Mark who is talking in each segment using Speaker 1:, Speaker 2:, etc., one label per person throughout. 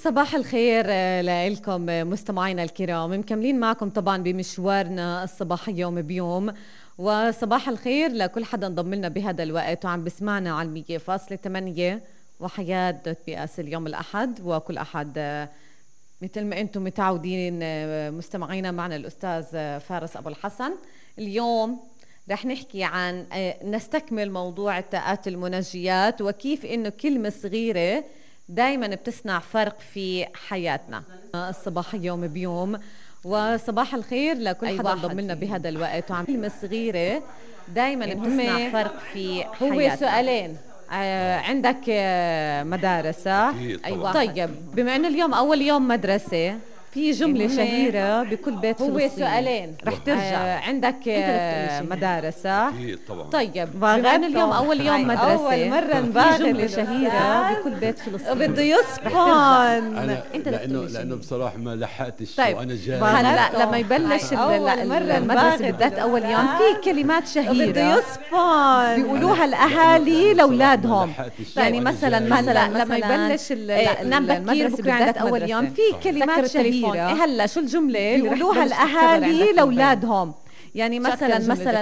Speaker 1: صباح الخير لكم مستمعينا الكرام. مكملين معكم طبعا بمشوارنا الصباحي يوم بيوم، وصباح الخير لكل حدا انضم لنا بهذا الوقت وعم بسمعنا على 100.8 وحياة بأس اليوم الأحد. وكل أحد مثل ما أنتم متعودين مستمعينا معنا الأستاذ فارس أبو الحسن. اليوم رح نحكي عن نستكمل موضوع الطاقات المنجيات وكيف إنه كلمة صغيرة دايما بتصنع فرق في حياتنا الصباحي يوم بيوم. وصباح الخير لكل حدا انضم لنا بهذا الوقت وعم كلمة صغيرة دايما بتصنع فرق في حياتنا. هو سؤالين عندك مدارس؟ أيوة. طيب بما انه اليوم اول يوم مدرسة، في جملة شهيرة بكل بيت فلسطيني. هو سؤالين رح ترجع عندك مدارس؟ أكيد طبعا. طيب بما انه اليوم أول يوم مدرسة، أول مرة في جملة شهيرة بكل بيت فلسطيني بده يسكن.
Speaker 2: أنت لأنه بصراحة ما لحقتش.
Speaker 1: طيب
Speaker 2: وأنا جاي
Speaker 1: هلا لما يبلش المدرسة بالذات أول يوم في كلمات شهيرة بده يسكن بيقولوها الأهالي لأولادهم. يعني مثلا لما يبلش نام بكير بكره عندك أول يوم في كلمات شهيرة. هلا شو الجملة اللي بيقولوها الأهالي لأولادهم؟ يعني مثلا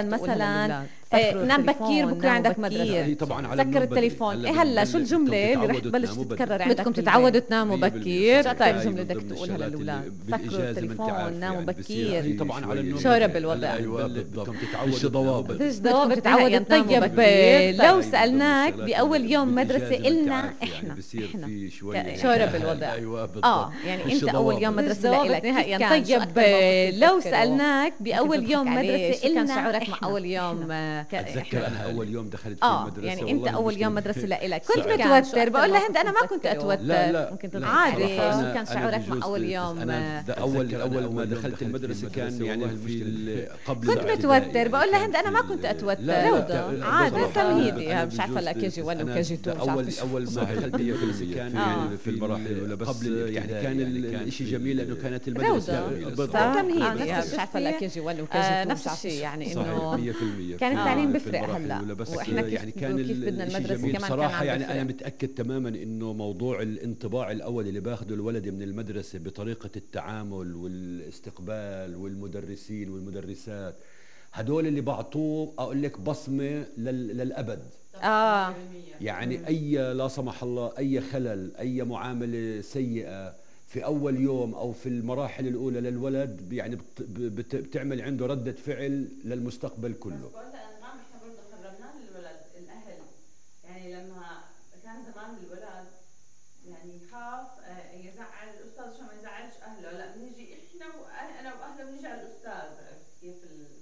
Speaker 1: نام بكير بكره عندك مدرسة.
Speaker 2: طبعا على
Speaker 1: سكر التليفون. هلا شو الجملة اللي رح تبلش تتكرر عندك؟ بدكم تتعودوا تناموا بكير. طيب جملة بدك تقولها للأولاد؟ سكروا التليفون، ناموا بكير.
Speaker 2: طبعا على النوم
Speaker 1: شورب الوضع.
Speaker 2: ايوه بالضبط. فيش ضوابط.
Speaker 1: فيش ضوابط تتعودوا تناموا بكير. لو سألناك بأول يوم مدرسة إلنا إحنا شورب الوضع.
Speaker 2: ايوه بالضبط.
Speaker 1: يعني أنت أول يوم مدرسة لإلك نهائيا. طيب لو سألناك بأول يوم مدرسة إلنا إحنا، شعورك مع أول يوم؟
Speaker 2: اتذكر انا اول يوم دخلت في المدرسه،
Speaker 1: يعني انت اول يوم مدرسه لإلك كنت متوتر؟ بقول لها هند انا ما كنت اتوتر.
Speaker 2: لا
Speaker 1: ممكن عادي. شو كان شعورك مع اول يوم؟
Speaker 2: انا اول ما دخلت المدرسه كان يعني في قبل
Speaker 1: كنت متوتر. بقول لها هند انا ما كنت اتوتر. عادي تمهيدي، مش عارفه هلا كي جي 1 وكي جي 2.
Speaker 2: اول ما دخلت هي كان يعني في المراحل الاولى قبل، يعني كان الشيء جميل لانه كانت المدرسه
Speaker 1: تمهيدي، مش عارفه هلا كي جي 1 وكي جي 2 نفس الشيء. يعني انه كان التعليم بيفرق هلا، واحنا
Speaker 2: يعني كان
Speaker 1: كيف بدنا المدرسه كمان
Speaker 2: بصراحه. يعني انا متاكد تماما انه موضوع الانطباع الاول اللي باخذه الولد من المدرسه بطريقه التعامل والاستقبال والمدرسين والمدرسات، هدول اللي بعطوه اقول لك بصمه للابد. يعني اي لا سمح الله اي خلل، اي معامله سيئه في أول يوم أو في المراحل الأولى للولد، يعني بتعمل عنده ردة فعل للمستقبل كله.
Speaker 3: بس قلت أنغام إحنا برضه خربناه للولد الأهل. يعني لما كان زمان الولد يعني يخاف يزعل الأستاذ عشان ما يزعلش أهله، لا بنيجي إحنا أنا وأهله بنيجي على الأستاذ. كيف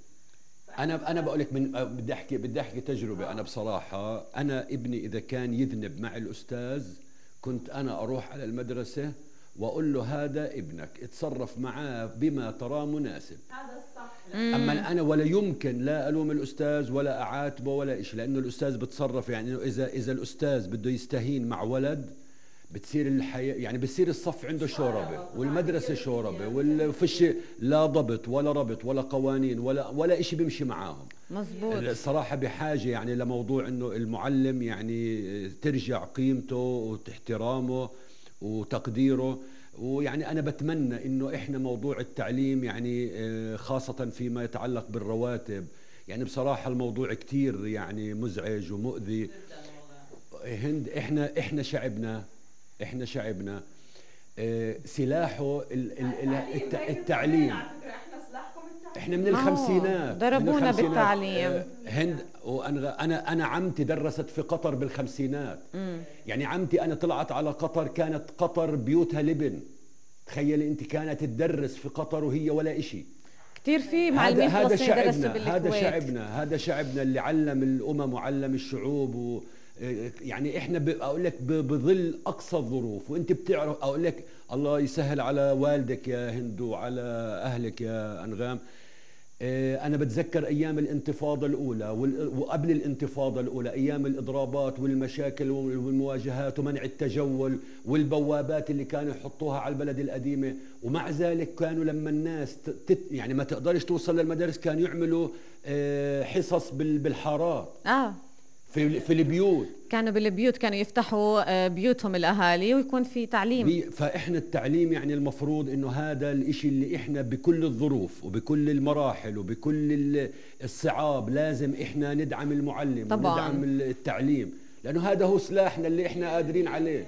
Speaker 2: أنا بقول لك بدي أحكي تجربة. أنا بصراحة أنا ابني إذا كان يذنب مع الأستاذ كنت أنا أروح على المدرسة وأقول له هذا ابنك، اتصرف معاه بما تراه مناسب.
Speaker 3: هذا الصح.
Speaker 2: أما أنا ولا يمكن لا ألوم الأستاذ ولا أعاتبه ولا إشي، لأنه الأستاذ بتصرف. يعني إذا الأستاذ بده يستهين مع ولد بتصير الحياة، يعني بتصير الصف عنده شوربة والمدرسة شوربة وفيش لا ضبط ولا ربط ولا قوانين ولا إشي بيمشي معاهم.
Speaker 1: مزبوط.
Speaker 2: الصراحة بحاجة يعني لموضوع إنه المعلم يعني ترجع قيمته واحترامه وتقديره. ويعني أنا بتمنى إنه إحنا موضوع التعليم يعني خاصة فيما يتعلق بالرواتب، يعني بصراحة الموضوع كتير يعني مزعج ومؤذي. هند إحنا شعبنا سلاحه التعليم. احنا من الخمسينات
Speaker 1: ضربونا بالتعليم.
Speaker 2: هند وانا عمتي درست في قطر بالخمسينات. يعني عمتي انا طلعت على قطر، كانت قطر بيوتها لبن. تخيلي انت كانت تدرس في قطر وهي ولا إشي.
Speaker 1: كتير في معلمين فلسطينيين درسوا بالكويت.
Speaker 2: هذا شعبنا اللي علم الامم وعلم الشعوب. يعني احنا اقول لك بظل اقصى الظروف، وانت بتعرف اقول لك الله يسهل على والدك يا هند وعلى اهلك يا انغام. انا بتذكر ايام الانتفاضه الاولى وقبل الانتفاضه الاولى، ايام الاضرابات والمشاكل والمواجهات ومنع التجول والبوابات اللي كانوا يحطوها على البلد القديمه. ومع ذلك كانوا لما الناس يعني ما تقدرش توصل للمدارس كانوا يعملوا حصص بالحارات. في البيوت.
Speaker 1: كانوا بالبيوت، كانوا يفتحوا بيوتهم الأهالي ويكون في تعليم.
Speaker 2: فإحنا التعليم يعني المفروض إنه هذا الإشي اللي إحنا بكل الظروف وبكل المراحل وبكل الصعاب لازم إحنا ندعم المعلم
Speaker 1: طبعاً.
Speaker 2: وندعم التعليم، لأنه هذا هو سلاحنا اللي إحنا قادرين عليه.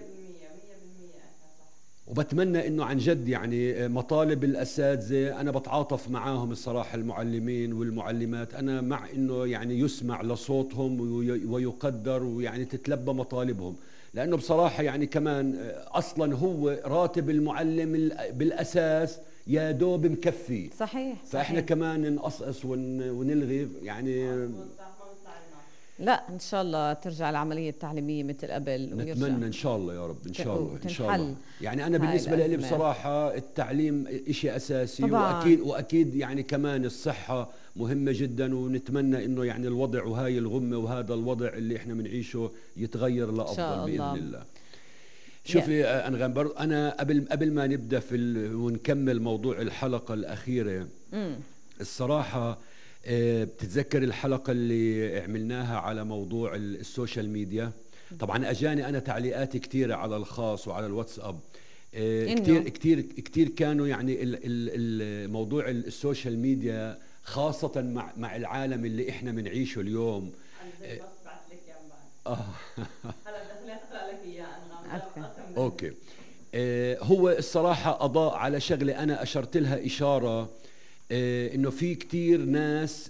Speaker 2: وبتمنى انه عن جد يعني مطالب الاساتذه انا بتعاطف معاهم الصراحه، المعلمين والمعلمات، انا مع انه يعني يسمع لصوتهم ويقدر ويعني تتلبى مطالبهم، لانه بصراحه يعني كمان اصلا هو راتب المعلم بالاساس يا دوب مكفي.
Speaker 1: صحيح.
Speaker 2: فاحنا كمان نقصقص ونلغي يعني.
Speaker 1: لا ان شاء الله ترجع العمليه التعليميه مثل قبل
Speaker 2: ويرجع. نتمنى ان شاء الله يا رب، ان شاء الله ان شاء الله. يعني انا بالنسبه لي بصراحه التعليم إشي اساسي طبعاً. واكيد يعني كمان الصحه مهمه جدا، ونتمنى انه يعني الوضع وهاي الغمه وهذا الوضع اللي احنا بنعيشه يتغير لافضل باذن الله. شوفي أنغام، برضه انا قبل ما نبدا ونكمل موضوع الحلقه الاخيره الصراحه بتتذكر الحلقة اللي عملناها على موضوع السوشيال ميديا؟ طبعا أجاني أنا تعليقات كتيرة على الخاص وعلى الواتساب، كتير كانوا يعني الموضوع السوشيال ميديا خاصة مع العالم اللي احنا بنعيشه اليوم. اوكي. هو الصراحة أضاء على شغلة أنا أشرت لها إشارة، انه في كتير ناس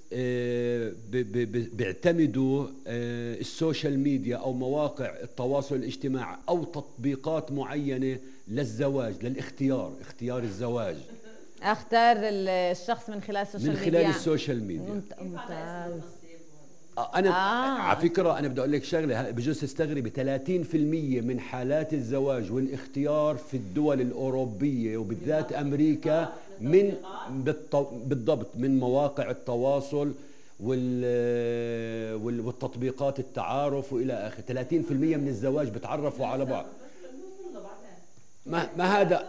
Speaker 2: بيعتمدوا السوشيال ميديا او مواقع التواصل الاجتماعي او تطبيقات معينة للزواج، اختيار الزواج.
Speaker 1: اختار الشخص من خلال
Speaker 2: السوشيال ميديا.
Speaker 1: ممتاز.
Speaker 2: انا على فكرة انا بدي اقول لك شغلة بجوز تستغربي، 30% من حالات الزواج والاختيار في الدول الأوروبية وبالذات أمريكا بالضبط من مواقع التواصل والتطبيقات التعارف والى اخره. 30% من الزواج بتعرفوا على بعض. ما هذا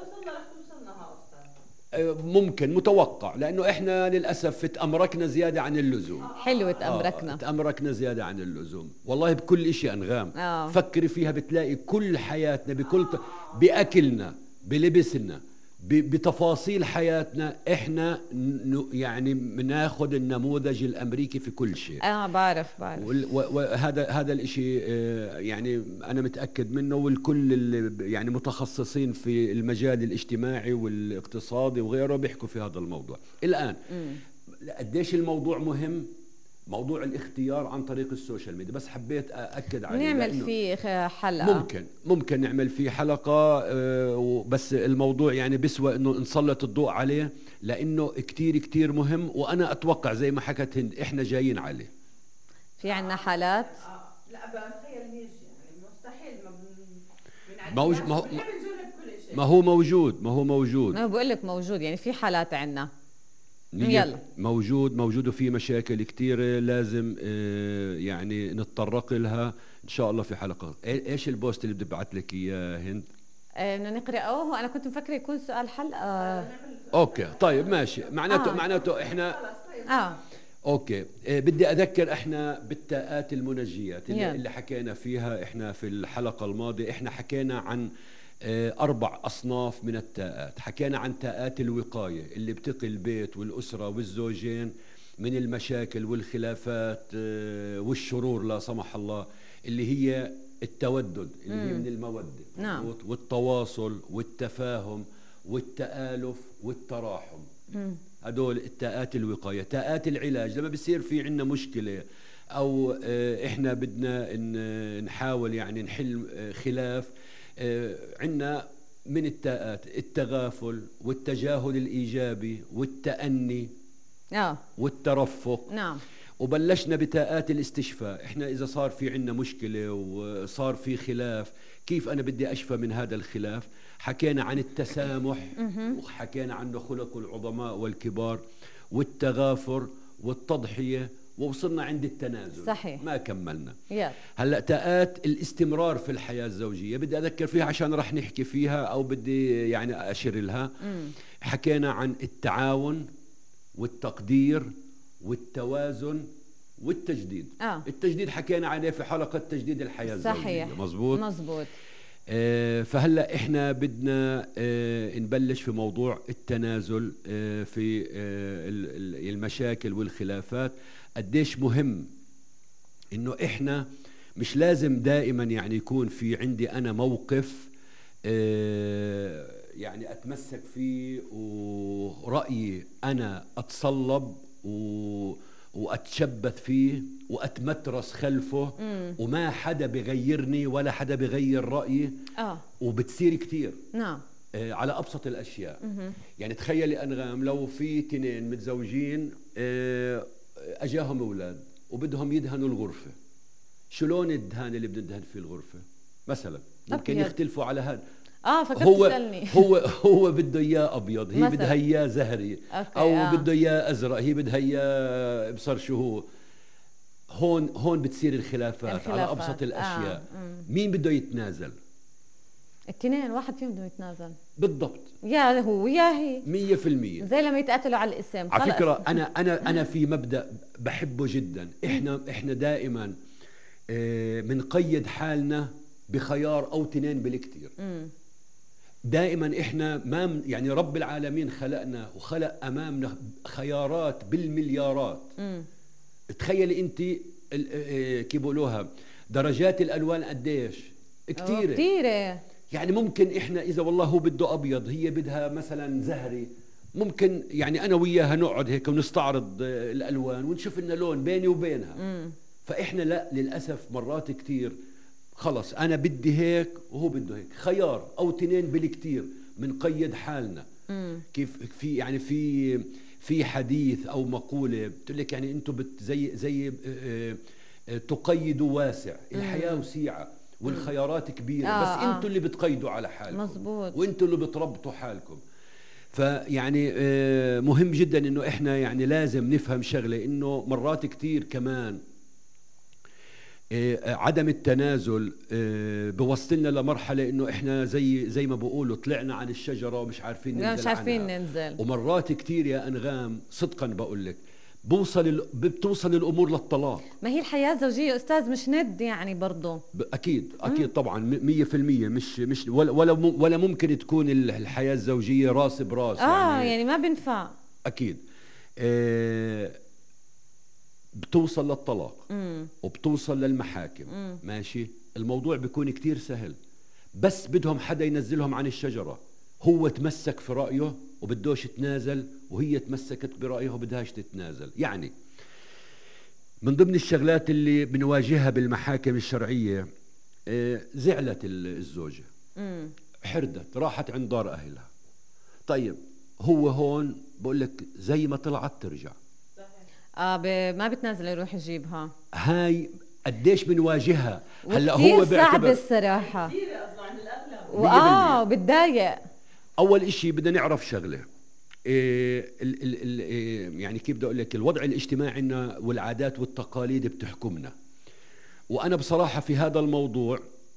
Speaker 2: ممكن متوقع، لانه احنا للاسف تأمركنا زياده عن اللزوم.
Speaker 1: حلو تأمركنا.
Speaker 2: تأمركنا زياده عن اللزوم والله بكل شيء. أنغام فكري فيها بتلاقي كل حياتنا باكلنا بلبسنا بتفاصيل حياتنا احنا يعني بناخذ النموذج الامريكي في كل شيء.
Speaker 1: بعرف
Speaker 2: وهذا الاشي يعني انا متاكد منه، والكل اللي يعني متخصصين في المجال الاجتماعي والاقتصادي وغيره بيحكوا في هذا الموضوع. الان قديش الموضوع مهم، موضوع الاختيار عن طريق السوشيال ميديا، بس حبيت أكد عليه
Speaker 1: نعمل فيه حلقة.
Speaker 2: ممكن نعمل فيه حلقة، بس الموضوع يعني بسوى انه نسلط الضوء عليه لانه كتير مهم، وانا اتوقع زي ما حكت هند احنا جايين عليه.
Speaker 1: في عنا حالات
Speaker 3: لا بتخيل هيك يعني مستحيل
Speaker 2: ما هو موجود.
Speaker 1: انا بقول لك موجود، يعني في حالات عنا
Speaker 2: يلا موجود وفي مشاكل كتيرة لازم يعني نتطرق لها ان شاء الله في حلقة. ايش البوست اللي بدي ابعث لك اياه هند؟
Speaker 1: بدنا نقرأه. انا كنت مفكرة يكون سؤال حلقة.
Speaker 2: اوكي طيب ماشي. معناته احنا اوكي. بدي اذكر احنا بالتاءات المنجيات اللي حكينا فيها احنا في الحلقة الماضية. احنا حكينا عن 4 أصناف من التاءات. حكينا عن تاءات الوقاية اللي بتقي البيت والأسرة والزوجين من المشاكل والخلافات والشرور لا سمح الله، اللي هي التودد اللي هي من المودة.
Speaker 1: نعم.
Speaker 2: والتواصل والتفاهم والتآلف والتراحم. هدول التاءات الوقاية. تاءات العلاج لما بيصير في عنا مشكلة أو إحنا بدنا نحاول يعني نحل خلاف، عندنا من التاءات التغافل والتجاهل الإيجابي والتأني والترفق.
Speaker 1: نعم.
Speaker 2: وبلشنا بتاءات الاستشفاء. احنا إذا صار في عندنا مشكلة وصار في خلاف، كيف أنا بدي أشفى من هذا الخلاف؟ حكينا عن التسامح وحكينا عنه خلق العظماء والكبار والتغافر والتضحية، ووصلنا عند التنازل.
Speaker 1: صحيح.
Speaker 2: ما كملنا. هلأ تاءات الاستمرار في الحياة الزوجية بدي أذكر فيها عشان رح نحكي فيها أو بدي يعني أشير لها. حكينا عن التعاون والتقدير والتوازن والتجديد. التجديد حكينا عليه في حلقة تجديد الحياة الزوجية.
Speaker 1: صحيح،
Speaker 2: مزبوط. فهلا احنا بدنا نبلش في موضوع التنازل في المشاكل والخلافات. قديش مهم انه احنا مش لازم دائما يعني يكون في عندي انا موقف يعني اتمسك فيه ورأيي انا اتصلب واتشبث فيه واتمترس خلفه وما حدا بغيرني ولا حدا بغير رأيي. وبتصير كتير.
Speaker 1: نعم.
Speaker 2: على ابسط الاشياء. يعني تخيلي انغام لو في تنين متزوجين اجاهم اولاد وبدهم يدهنوا الغرفة، شلون الدهان اللي بدهم ندهن فيه الغرفة مثلا؟ ممكن يختلفوا على هذا.
Speaker 1: فكنت تسألني.
Speaker 2: هو بده اياه ابيض، هي بدها اياه زهري. او بده اياه ازرق، هي بدها اياه ابصر شو هو. هون بتصير الخلافات على ابسط الاشياء. مين بده يتنازل؟
Speaker 1: التنين، واحد فيهم بده يتنازل.
Speaker 2: بالضبط،
Speaker 1: يا هو يا هي
Speaker 2: 100%.
Speaker 1: زي لما يتقاتلوا على الاسم.
Speaker 2: على فكرة انا في مبدأ بحبه جدا. احنا دائما بنقيد حالنا بخيار او تنين بالكتير. دائما احنا ما يعني رب العالمين خلقنا وخلق امامنا خيارات بالمليارات. تخيلي انت كيف بقولوها درجات الالوان قديش كتيره. يعني ممكن احنا اذا والله هو بده ابيض هي بدها مثلا زهري، ممكن يعني انا وياها نقعد هيك ونستعرض الالوان ونشوف لنا لون بيني وبينها. فاحنا لا، للاسف مرات كتير خلص انا بدي هيك وهو بده هيك، خيار او تنين بالكتير بنقيد حالنا. كيف في يعني في حديث او مقوله بتقول لك يعني انتم زي تقيدوا واسع، الحياه وسيعه والخيارات كبيره. بس انتم اللي بتقيدوا على حالكم.
Speaker 1: مزبوط.
Speaker 2: وانتم اللي بتربطوا حالكم. فيعني مهم جدا انه احنا يعني لازم نفهم شغله، انه مرات كتير كمان عدم التنازل بوصلنا لمرحلة انه احنا زي ما بقولوا طلعنا عن الشجرة ومش عارفين ننزل. ومرات كتير يا انغام صدقا بقول لك بتوصل الامور للطلاق.
Speaker 1: ما هي الحياة الزوجية استاذ مش ند يعني برضه.
Speaker 2: اكيد طبعا 100%. مش ولا ممكن تكون الحياة الزوجية راس براس.
Speaker 1: يعني ما بنفع.
Speaker 2: اكيد. بتوصل للطلاق وبتوصل للمحاكم. ماشي، الموضوع بيكون كتير سهل، بس بدهم حدا ينزلهم عن الشجرة. هو تمسك في رأيه وبدوش يتنازل، وهي تمسكت برأيها وبدهاش تتنازل. يعني من ضمن الشغلات اللي بنواجهها بالمحاكم الشرعية، زعلت الزوجة، حردت، راحت عند دار أهلها. طيب هو هون بقول لك زي ما طلعت ترجع.
Speaker 1: ما بتنازل يروح يجيبها.
Speaker 2: هاي قديش بنواجهها هلا.
Speaker 1: هو صعب الصراحه بتضايق.
Speaker 2: اول اشي بدنا نعرف شغله، يعني كيف بدي اقول لك، الوضع الاجتماعي عندنا والعادات والتقاليد بتحكمنا. وانا بصراحه في هذا الموضوع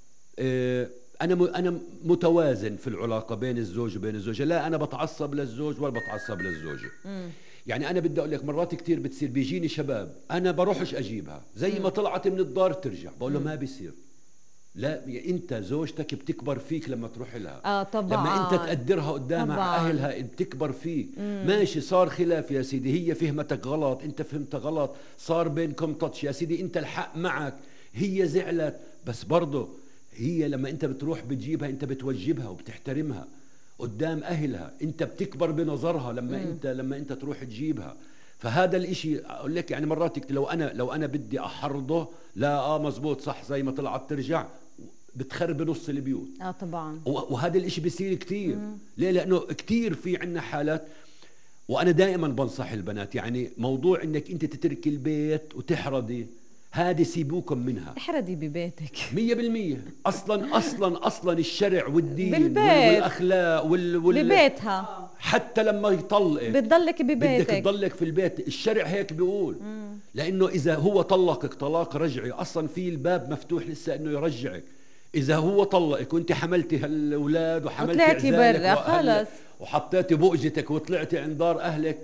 Speaker 2: انا متوازن في العلاقه بين الزوج وبين الزوجه. لا انا بتعصب للزوج ولا بتعصب للزوجه. يعني انا بدي اقول لك مرات كتير بتصير بيجيني شباب انا بروحش اجيبها، زي ما طلعت من الدار ترجع. بقول له ما بيصير. لا، انت زوجتك بتكبر فيك لما تروح لها.
Speaker 1: طبعا.
Speaker 2: لما انت تقدرها قدام اهلها بتكبر فيك. ماشي، صار خلاف يا سيدي، هي فهمتك غلط، انت فهمت غلط، صار بينكم تاتش يا سيدي، انت الحق معك، هي زعلت، بس برضه هي لما انت بتروح بتجيبها انت بتوجبها وبتحترمها قدام اهلها، انت بتكبر بنظرها لما انت تروح تجيبها. فهذا الاشي اقول لك يعني مرات لو انا بدي احرضه، لا مزبوط صح، زي ما طلعت ترجع، بتخرب نص البيوت.
Speaker 1: طبعا.
Speaker 2: وهذا الاشي بيصير كتير. ليه؟ لانه كتير في عنا حالات. وانا دائما بنصح البنات، يعني موضوع انك انت تترك البيت وتحرضي، هذه سيبوكم منها.
Speaker 1: احردي ببيتك
Speaker 2: 100%. اصلا الشرع والدين
Speaker 1: بالبيت.
Speaker 2: والاخلاق
Speaker 1: ببيتها،
Speaker 2: حتى لما يطلقك
Speaker 1: بتضلك ببيتك،
Speaker 2: بدك تضلك في البيت. الشرع هيك بيقول. لانه اذا هو طلقك طلاق رجعي، اصلا في الباب مفتوح لسه انه يرجعك. اذا هو طلقك وانت حملتي هالاولاد وحملتي
Speaker 1: وطلعتي برا خلص
Speaker 2: وحطيتي بؤجتك وطلعتي عند دار اهلك،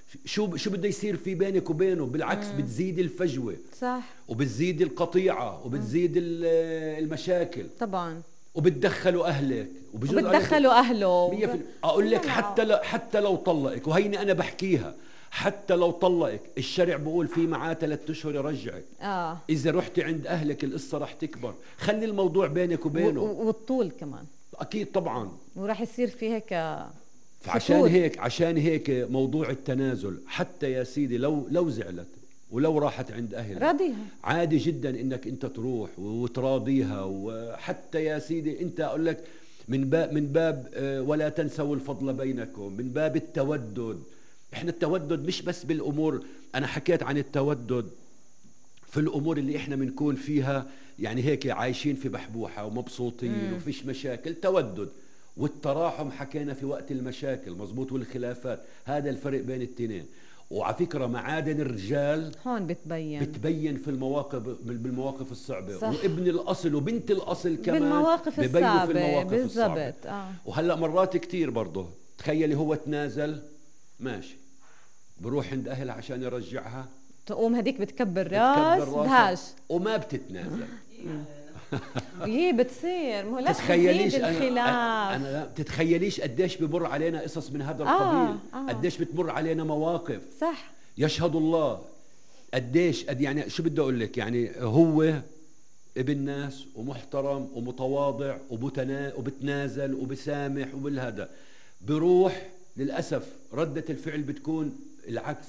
Speaker 2: شو بده يصير في بينك وبينه؟ بالعكس بتزيد الفجوة،
Speaker 1: صح،
Speaker 2: وبتزيد القطيعة، وبتزيد المشاكل
Speaker 1: طبعا،
Speaker 2: وبتدخلوا أهلك
Speaker 1: وبتدخلوا أهله.
Speaker 2: أقول لك حتى لو طلقك، وهيني أنا بحكيها، حتى لو طلقك الشرع بقول في معاه 3 أشهر يرجعك. إذا رحتي عند أهلك القصة رح تكبر. خلي الموضوع بينك وبينه،
Speaker 1: والطول كمان
Speaker 2: أكيد طبعا،
Speaker 1: وراح يصير في هيك.
Speaker 2: عشان هيك موضوع التنازل، حتى يا سيدي لو زعلت ولو راحت عند أهلها
Speaker 1: راضيها،
Speaker 2: عادي جدا إنك أنت تروح وتراضيها. وحتى يا سيدي أنت أقول لك من باب ولا تنسوا الفضل بينكم، من باب التودد. إحنا التودد مش بس بالأمور، أنا حكيت عن التودد في الأمور اللي إحنا بنكون فيها يعني هيك عايشين في بحبوحة ومبسوطين وفيش مشاكل، تودد. والتراحم حكينا في وقت المشاكل، مزبوط، والخلافات. هذا الفرق بين التنين. وعلى فكرة معادن الرجال
Speaker 1: هون بتبين
Speaker 2: في بالمواقف الصعبة،
Speaker 1: صح.
Speaker 2: وابن الأصل وبنت الأصل كمان
Speaker 1: بالمواقف الصعبة،
Speaker 2: في المواقف الصعبة.
Speaker 1: بالضبط.
Speaker 2: وهلأ مرات كتير برضه تخيلي هو تنازل، ماشي، بروح عند أهلها عشان يرجعها،
Speaker 1: تقوم هديك بتكبر راس بهاش
Speaker 2: وما بتتنازل.
Speaker 1: بتصير مو لاش
Speaker 2: تتخيليش
Speaker 1: الخلاف.
Speaker 2: أنا تتخيليش قديش بمر علينا قصص من هذا القبيل. قديش بتمر علينا مواقف،
Speaker 1: صح،
Speaker 2: يشهد الله قديش يعني شو بدي اقول لك، يعني هو ابن ناس ومحترم ومتواضع وبتنازل وبسامح وبالهذا، بروح للاسف ردة الفعل بتكون العكس.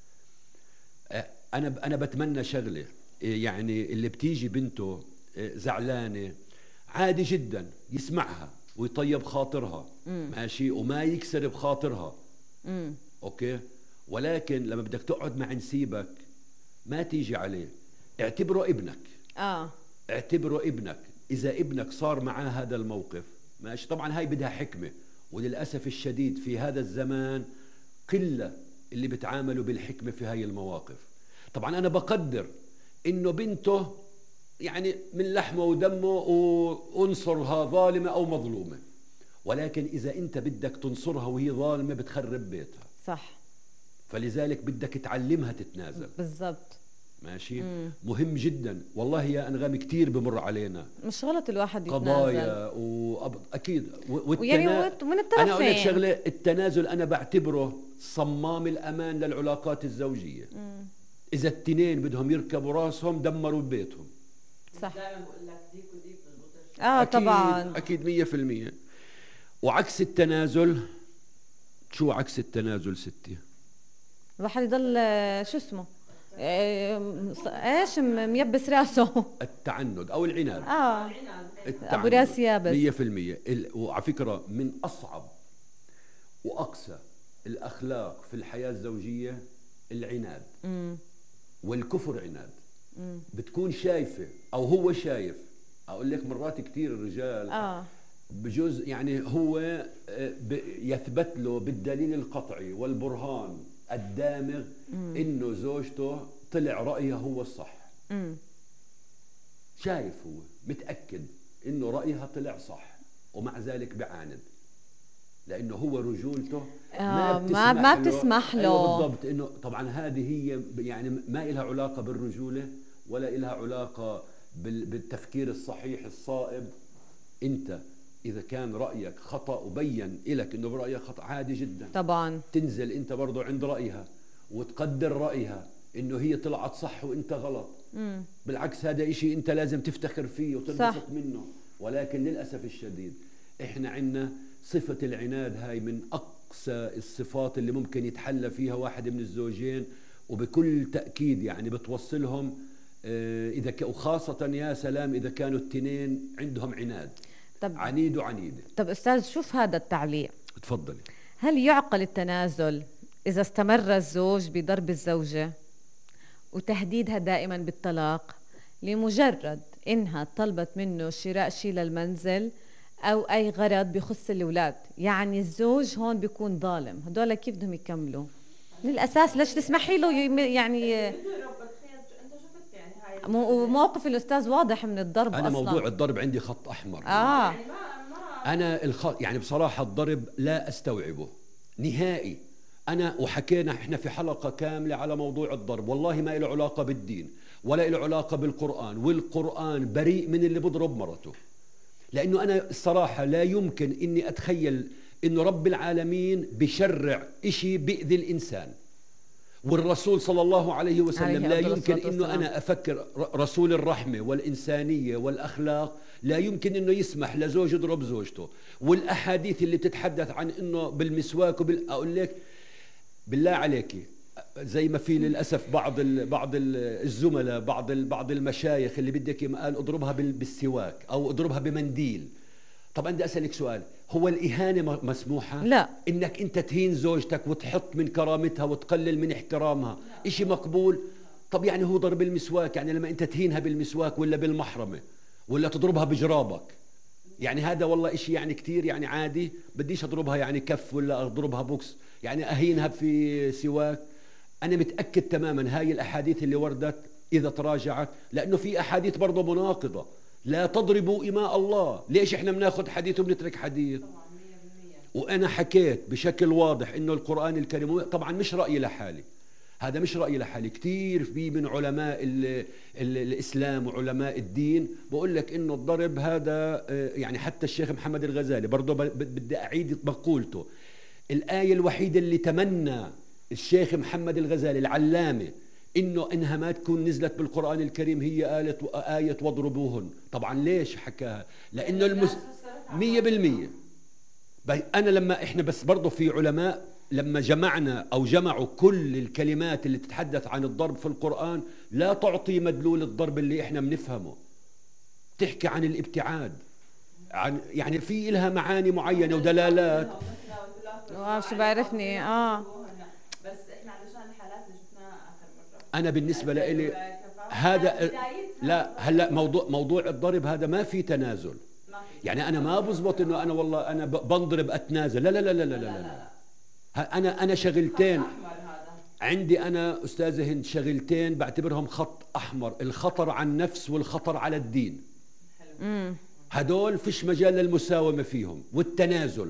Speaker 2: انا بتمنى شغله، يعني اللي بتيجي بنته زعلانه عادي جدا يسمعها ويطيب خاطرها، ماشي، وما يكسر بخاطرها، اوكي. ولكن لما بدك تقعد مع نسيبك ما تيجي عليه، اعتبره ابنك. اعتبره ابنك. اذا ابنك صار معاه هذا الموقف، ماشي، طبعا هاي بدها حكمة، وللأسف الشديد في هذا الزمان قلة اللي بتعاملوا بالحكمة في هاي المواقف. طبعا أنا بقدر إنه بنته يعني من لحمه ودمه وانصرها ظالمة أو مظلومة، ولكن إذا أنت بدك تنصرها وهي ظالمة بتخرب بيتها،
Speaker 1: صح.
Speaker 2: فلذلك بدك تعلمها تتنازل.
Speaker 1: بالضبط،
Speaker 2: ماشي. مهم جدا والله يا أنغام، كتير بمر علينا،
Speaker 1: مش غلط الواحد يتنازل،
Speaker 2: قضايا أكيد.
Speaker 1: ومن الطرفين.
Speaker 2: أنا أقول لك شغلة، التنازل أنا بعتبره صمام الأمان للعلاقات الزوجية. إذا التنين بدهم يركبوا راسهم دمروا بيتهم.
Speaker 1: صح.
Speaker 3: دائما بقول لك ديك وديك بزبط.
Speaker 2: أكيد
Speaker 1: طبعا،
Speaker 2: أكيد 100%. وعكس التنازل، شو عكس التنازل ستي؟
Speaker 1: الواحد يضل شو اسمه ايش ميبس راسه.
Speaker 2: التعنت او العناد.
Speaker 1: ابو راس يابس
Speaker 2: 100%. وعلى فكره من اصعب واقسى الاخلاق في الحياه الزوجيه العناد. والكفر عناد. بتكون شايفه او هو شايف، اقول لك مرات كثير الرجال بجوز يعني هو يثبت له بالدليل القطعي والبرهان الدامغ انه زوجته طلع رأيها هو الصح. شايف، هو متأكد انه رأيها طلع صح، ومع ذلك بعاند لانه هو رجولته
Speaker 1: ما بتسمح له.
Speaker 2: أيوة بالضبط. انه طبعا هذه هي يعني ما لها علاقة بالرجولة ولا لها علاقة بالتفكير الصحيح الصائب. انت إذا كان رأيك خطأ وبين إلك إنه برأيك خطأ، عادي جدا
Speaker 1: طبعا
Speaker 2: تنزل أنت برضو عند رأيها وتقدر رأيها إنه هي طلعت صح وإنت غلط. بالعكس هذا إشي أنت لازم تفتخر فيه وتنبسط منه. ولكن للأسف الشديد إحنا عنا صفة العناد، هاي من أقسى الصفات اللي ممكن يتحلى فيها واحد من الزوجين، وبكل تأكيد يعني بتوصلهم وخاصة يا سلام إذا كانوا التنين عندهم عناد. عنيد وعنيدة.
Speaker 1: طب أستاذ، شوف هذا التعليق،
Speaker 2: تفضلي.
Speaker 1: هل يعقل التنازل إذا استمر الزوج بضرب الزوجة وتهديدها دائما بالطلاق لمجرد إنها طلبت منه شراء شيء للمنزل أو أي غرض بخص الأولاد؟ يعني الزوج هون بيكون ظالم. هدول كيف بدهم يكملوا؟ من الأساس ليش تسمحي له يعني موقف الأستاذ واضح من الضرب.
Speaker 2: أنا
Speaker 1: أصلاً
Speaker 2: موضوع الضرب عندي خط أحمر. أنا يعني بصراحة الضرب لا أستوعبه نهائي. أنا وحكينا إحنا في حلقة كاملة على موضوع الضرب، والله ما له علاقة بالدين ولا له علاقة بالقرآن، والقرآن بريء من اللي بضرب مرته. لأنه أنا الصراحة لا يمكن إني أتخيل إنه رب العالمين بشرع إشي بيأذي الإنسان، والرسول صلى الله عليه وسلم لا يمكن إنه أنا أفكر رسول الرحمة والإنسانية والأخلاق لا يمكن إنه يسمح لزوج يضرب زوجته. والأحاديث اللي بتتحدث عن إنه بالمسواك أقول لك بالله عليك، زي ما في للأسف بعض الزملاء بعض المشايخ اللي بدك قال اضربها بالسواك أو اضربها بمنديل. طب بدي أسألك سؤال، هو الإهانة مسموحة؟
Speaker 1: لا.
Speaker 2: إنك أنت تهين زوجتك وتحط من كرامتها وتقلل من احترامها إشي مقبول؟ طب يعني هو ضرب المسواك، يعني لما أنت تهينها بالمسواك ولا بالمحرمة ولا تضربها بجرابك، يعني هذا والله إشي يعني كتير يعني عادي، بديش أضربها يعني كف ولا أضربها بوكس، يعني أهينها في سواك. أنا متأكد تماما هاي الأحاديث اللي وردت إذا تراجعت، لأنه في أحاديث برضه مناقضة، لا تضربوا إماء الله. ليش إحنا بناخذ حديث وبنترك حديث؟ وأنا حكيت بشكل واضح إنه القرآن الكريم طبعا مش رأيي لحالي، هذا مش رأيي لحالي، كتير في من علماء الإسلام وعلماء الدين بقول لك إنه الضرب هذا يعني حتى الشيخ محمد الغزالي برضه بدي أعيد مقولته. الآية الوحيدة اللي تمنى الشيخ محمد الغزالي العلامة إنها ما تكون نزلت بالقرآن الكريم هي آية واضربوهن. طبعا ليش حكاها؟ لأنه 100%. أنا لما إحنا بس برضو في علماء لما جمعنا أو جمعوا كل الكلمات اللي تتحدث عن الضرب في القرآن لا تعطي مدلول الضرب اللي إحنا بنفهمه، تحكي عن الابتعاد، عن يعني في إلها معاني معينة ودلالات.
Speaker 1: شو بعرفني
Speaker 3: بس احنا علشان الحالات اللي شفناها اخر مره
Speaker 2: انا بالنسبه لي هذا لا هلا موضوع الضرب هذا ما في تنازل، يعني انا ما بزبط انه انا والله انا بنضرب اتنازل، لا لا لا لا لا لا, لا. انا شغلتين عندي، انا استاذه هند شغلتين بعتبرهم خط احمر، الخطر على النفس والخطر على الدين. هدول فيش مجال للمساومه فيهم والتنازل.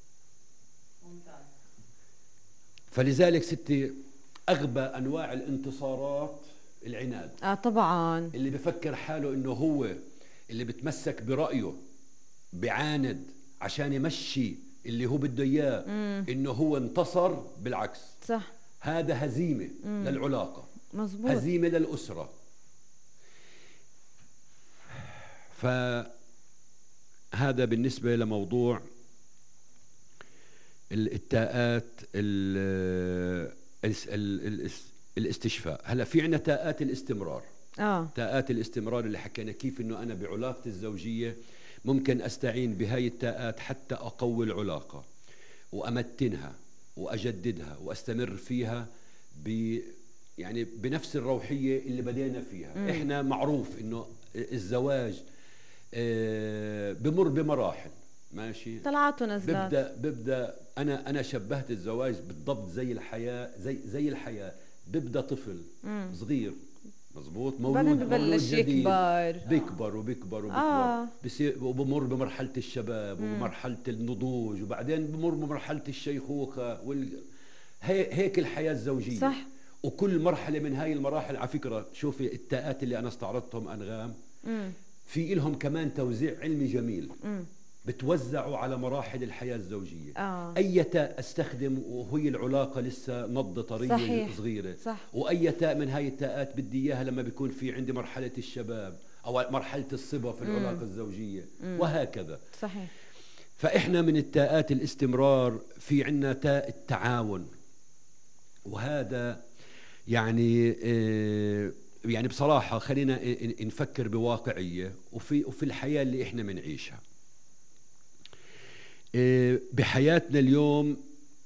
Speaker 2: فلذلك ستي أغبى أنواع الانتصارات العناد.
Speaker 1: طبعا
Speaker 2: اللي بفكر حاله إنه هو اللي بتمسك برأيه بعاند عشان يمشي اللي هو بده إياه، إنه هو انتصر. بالعكس
Speaker 1: صح،
Speaker 2: هذا هزيمة للعلاقة،
Speaker 1: مزبوط،
Speaker 2: هزيمة للأسرة. فهذا بالنسبة لموضوع التاءات الاستشفاء. هلا في عندنا تاءات الاستمرار. تاءات الاستمرار اللي حكينا كيف انه انا بعلاقتي الزوجيه ممكن استعين بهاي التاءات حتى اقوي العلاقه وامتنها واجددها واستمر فيها يعني بنفس الروحيه اللي بدينا فيها. احنا معروف انه الزواج بمر بمراحل، ماشي،
Speaker 1: طلعت ونزلت.
Speaker 2: ببدا انا شبهت الزواج بالضبط زي الحياه، زي الحياه. ببدا طفل صغير، مزبوط، مولود جديد، بيكبر وبيكبر بصير وبمر بمرحله الشباب ومرحله النضوج، وبعدين بمر بمرحله الشيخوخه هيك الحياه الزوجيه.
Speaker 1: صح.
Speaker 2: وكل مرحله من هاي المراحل، على فكره شوفي التاءات اللي انا استعرضتهم انغام في إلهم كمان توزيع علمي جميل، بتوزعوا على مراحل الحياة الزوجية. أي تاء أستخدم وهي العلاقة لسه نبضة طرية، صحيح، صغيرة، صح. وأي تاء من هاي التاءات بدي إياها لما بيكون في عندي مرحلة الشباب أو مرحلة الصبا في العلاقة الزوجية، وهكذا. صحيح. فإحنا من التاءات الاستمرار في عنا تاء التعاون، وهذا يعني بصراحة خلينا نفكر بواقعية وفي الحياة اللي إحنا منعيشها. بحياتنا اليوم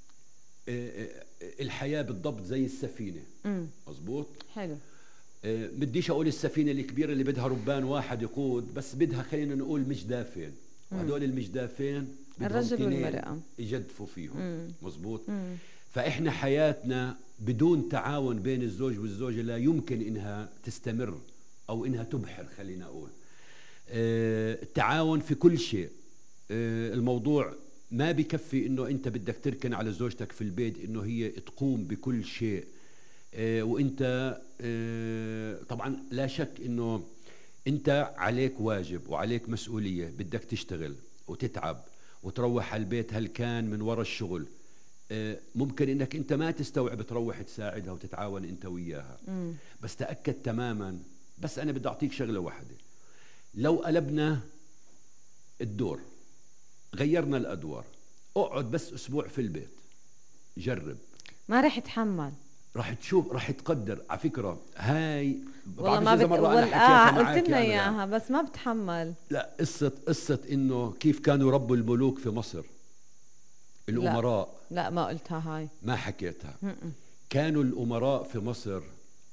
Speaker 2: الحياة بالضبط زي السفينة. مظبوط، حلو. بديش أقول السفينة الكبيرة اللي بدها ربان واحد يقود، بس بدها خلينا نقول مجدافين، وهدول المجدافين
Speaker 1: الرجل والمرأة
Speaker 2: يجدفوا فيهم. مظبوط. فإحنا حياتنا بدون تعاون بين الزوج والزوجة لا يمكن إنها تستمر أو إنها تبحر. خلينا أقول التعاون في كل شيء. الموضوع ما بكفي انه انت بدك تركن على زوجتك في البيت انه هي تقوم بكل شيء. وانت طبعا لا شك انه انت عليك واجب وعليك مسؤولية، بدك تشتغل وتتعب وتروح على البيت هلكان من وراء الشغل. ممكن انك انت ما تستوعب تروح تساعدها وتتعاون انت وياها. بس تأكد تماما، بس انا بدي اعطيك شغلة واحدة، لو قلبنا الدور، غيرنا الادوار، اقعد بس اسبوع في البيت، جرب،
Speaker 1: ما رح يتحمل.
Speaker 2: راح تشوف، راح تقدر. على فكرة هاي
Speaker 1: والله ما
Speaker 2: مرة أنا حكيتها معك،
Speaker 1: قلت لنا اياها بس ما بتحمل.
Speaker 2: لا، قصة انه كيف كانوا ربوا الملوك في مصر، الامراء.
Speaker 1: لا ما قلتها هاي،
Speaker 2: ما حكيتها. كانوا الامراء في مصر،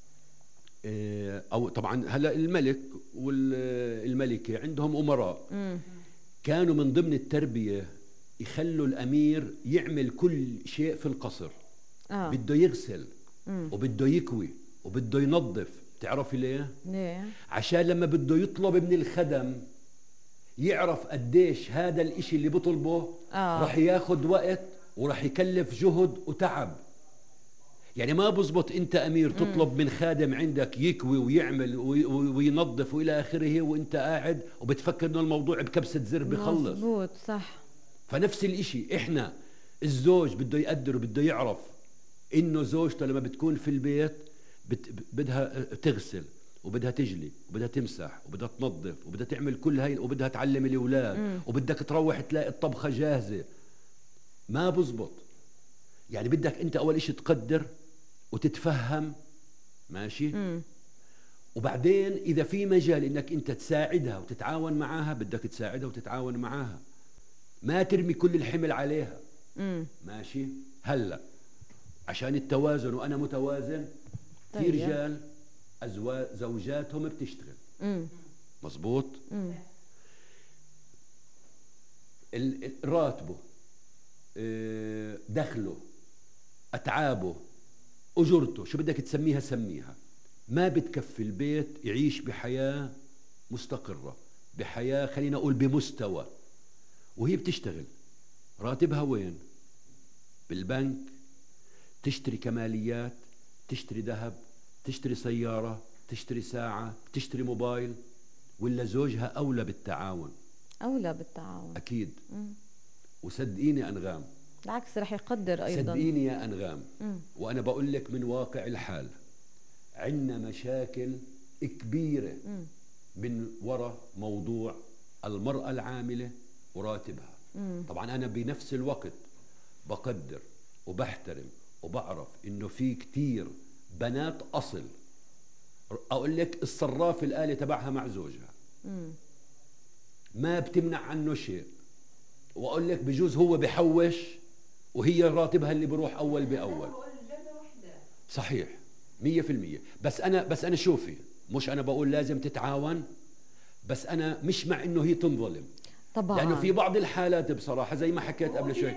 Speaker 2: او طبعا هلا الملك والملكة عندهم امراء. كانوا من ضمن التربية يخلوا الامير يعمل كل شيء في القصر. بده يغسل وبده يكوي وبده ينظف. تعرفي ليه؟ عشان لما بده يطلب من الخدم يعرف قديش هذا الاشي اللي بطلبه راح ياخد وقت وراح يكلف جهد وتعب. يعني ما بزبط انت امير تطلب من خادم عندك يكوي ويعمل وينظف والى اخره وانت قاعد وبتفكر انه الموضوع بكبسة زر بخلص.
Speaker 1: مظبوط، صح.
Speaker 2: فنفس الاشي احنا، الزوج بده يقدر وبده يعرف انه زوجته لما بتكون في البيت بدها تغسل وبدها تجلي وبدها تمسح وبدها تنظف وبدها تعمل كل هاي وبدها تعلم الاولاد وبدك تروح تلاقي الطبخة جاهزة. ما بزبط. يعني بدك انت اول اشي تقدر وتتفهم، ماشي؟ وبعدين اذا في مجال انك انت تساعدها وتتعاون معاها، بدك تساعدها وتتعاون معاها، ما ترمي كل الحمل عليها. ماشي؟ هلا عشان التوازن، وانا متوازن. في رجال زوجاتهم بتشتغل. مظبوط. راتبه، دخله، اتعابه، اجرته، شو بدك تسميها سميها، ما بتكفي البيت يعيش بحياة مستقرة، بحياة خلينا اقول بمستوى. وهي بتشتغل، راتبها وين؟ بالبنك، تشتري كماليات، تشتري ذهب، تشتري سيارة، تشتري ساعة، تشتري موبايل. ولا زوجها أولى بالتعاون؟
Speaker 1: أولى بالتعاون
Speaker 2: أكيد. وصدقيني أنغام،
Speaker 1: بالعكس رح يقدر أيضا.
Speaker 2: صدقيني يا أنغام، وأنا بقول لك من واقع الحال، عندنا مشاكل كبيرة من وراء موضوع المرأة العاملة وراتبها. طبعا أنا بنفس الوقت بقدر وبحترم وبعرف إنه في كتير بنات أصل، أقول لك الصراف الآلي تبعها مع زوجها، ما بتمنع عنه شيء. وأقول لك بجوز هو بحوش وهي راتبها اللي بروح أول بأول. صحيح 100%. بس أنا شوفي، مش أنا بقول لازم تتعاون، بس أنا مش مع إنه هي تنظلم طبعا، لأنه في بعض الحالات بصراحة زي ما حكيت قبل شوي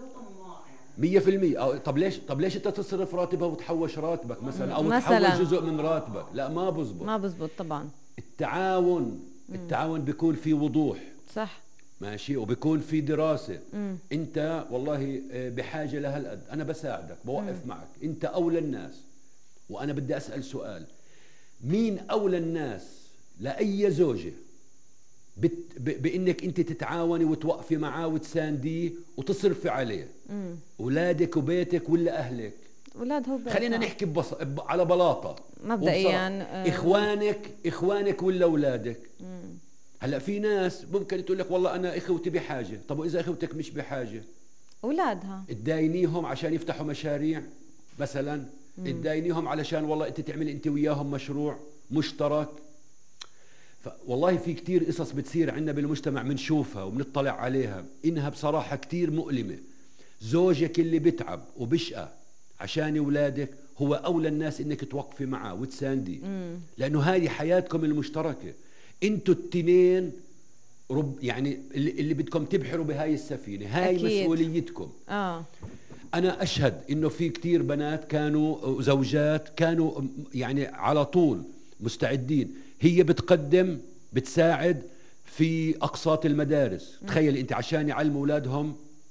Speaker 2: 100%. طب ليش انت تصرف راتبها وتحوش راتبك مثلا، او تحوش جزء من راتبك؟ لا، ما بزبط طبعا. التعاون بيكون في وضوح،
Speaker 1: صح،
Speaker 2: ماشي، وبيكون في دراسة. انت والله بحاجة لهالقد، انا بساعدك، بوقف معك، انت اولى الناس. وانا بدي اسأل سؤال، مين اولى الناس لأي زوجة بانك انت تتعاوني وتوقفي معاه وتسانديه وتصرفي عليه؟ اولادك وبيتك ولا اهلك؟
Speaker 1: اولادها وبيتها.
Speaker 2: خلينا نحكي على بلاطه
Speaker 1: مبدئيا.
Speaker 2: اخوانك ولا اولادك؟ هلا في ناس ممكن تقول لك والله انا اخوتي بحاجه. طب واذا اخوتك مش بحاجه؟
Speaker 1: اولادها
Speaker 2: تداينيهم عشان يفتحوا مشاريع مثلا، تداينيهم علشان والله انت تعمل انت وياهم مشروع مشترك. والله في كتير قصص بتصير عندنا بالمجتمع بنشوفها وبنطلع عليها، إنها بصراحة كتير مؤلمة. زوجك اللي بتعب وبشقى عشان أولادك هو أولى الناس إنك توقفي معه وتساندي، لأنه هذه حياتكم المشتركة. انتوا التنين يعني اللي بدكم تبحروا بهاي السفينة، هاي أكيد. مسؤوليتكم. أنا أشهد إنه في كتير بنات كانوا زوجات كانوا يعني على طول مستعدين، هي بتقدم بتساعد في أقساط المدارس. تخيل أنت عشان يعلموا أولادهم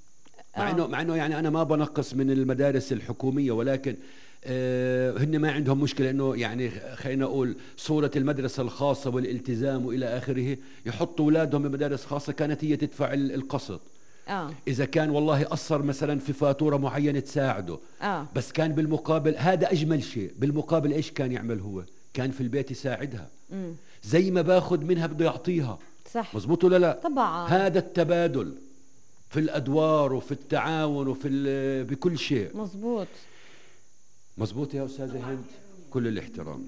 Speaker 2: مع انه يعني انا ما بنقص من المدارس الحكوميه، ولكن هن ما عندهم مشكله انه يعني خلينا نقول صوره المدرسه الخاصه والالتزام والى اخره، يحطوا اولادهم بمدارس خاصه كانت هي تدفع القسط. اذا كان والله قصر مثلا في فاتوره معينه تساعده، بس كان بالمقابل هذا اجمل شيء، بالمقابل ايش كان يعمل هو؟ كان في البيت يساعدها. زي ما باخذ منها بده يعطيها.
Speaker 1: صح،
Speaker 2: مزبوط ولا لا؟
Speaker 1: طبعا.
Speaker 2: هذا التبادل في الادوار وفي التعاون وفي بكل شيء.
Speaker 1: مزبوط.
Speaker 2: مزبوط يا استاذه هند، كل الاحترام.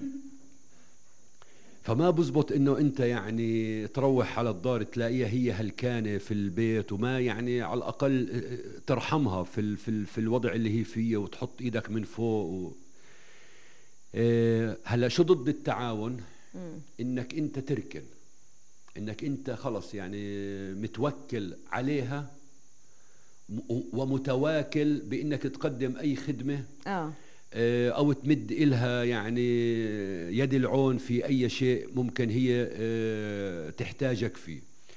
Speaker 2: فما بزبط انه انت يعني تروح على الدار تلاقيها هي هلكانه في البيت، وما يعني على الاقل ترحمها في الوضع اللي هي فيه، وتحط ايدك من فوق هلا شو ضد التعاون؟ انك انت تركن، انك انت خلص يعني متوكل عليها ومتواكل بانك تقدم اي خدمه او تمد إلها يعني يد العون في اي شيء ممكن هي تحتاجك فيه.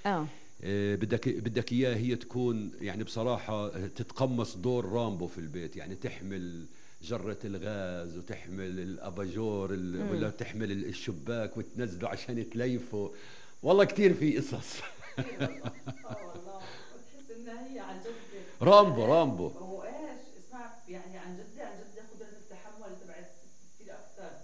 Speaker 2: بدك اياها هي تكون يعني بصراحه تتقمص دور رامبو في البيت، يعني تحمل جرة الغاز وتحمل الاباجور ولا تحمل الشباك وتنزله عشان تليفه. والله كتير في قصص.
Speaker 3: والله بتحس انها هي عن جد
Speaker 2: رامبو.
Speaker 3: هو ايش اسمع، يعني عن جد قدرة التحمل تبع الست كثير اكثر.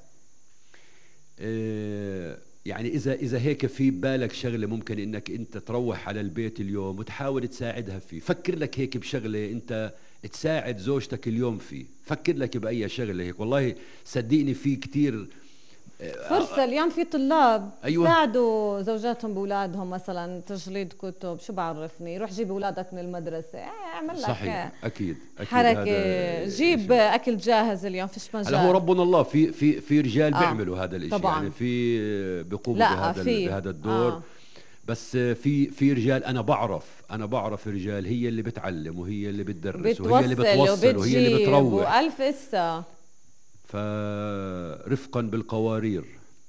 Speaker 2: يعني اذا هيك في بالك شغله ممكن انك انت تروح على البيت اليوم وتحاول تساعدها فيه، فكر لك هيك بشغله انت تساعد زوجتك اليوم فيه، فكر لك باي شغله هيك. والله صدقني في كتير
Speaker 1: فرصة اليوم، في طلاب
Speaker 2: أيوة.
Speaker 1: ساعدوا زوجاتهم بأولادهم، مثلا تجليد كتب، شو بعرفني، روح جيب أولادك من المدرسة، اعمل لك
Speaker 2: صحيح. أكيد
Speaker 1: حركة، جيب أكل جاهز اليوم، فيش مجال.
Speaker 2: هلا هو ربنا الله في رجال بيعملوا هذا الاشي طبعاً. يعني في بيقوموا بهذا الدور. بس في رجال انا بعرف رجال هي اللي بتعلم وهي اللي بتدرس وهي اللي بتوصل وهي اللي بتروح،
Speaker 1: وألف قصة.
Speaker 2: فرفقا بالقوارير.